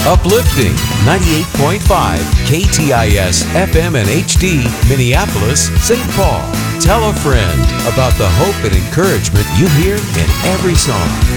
Uplifting 98.5 KTIS FM and HD, Minneapolis, St. Paul. Tell a friend about the hope and encouragement you hear in every song.